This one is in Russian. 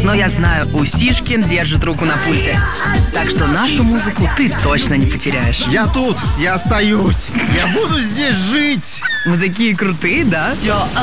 Но я знаю, Усишкин держит руку на пульсе. Так что нашу музыку ты точно не потеряешь. Я тут, я остаюсь. Я буду здесь жить. Мы такие крутые, да?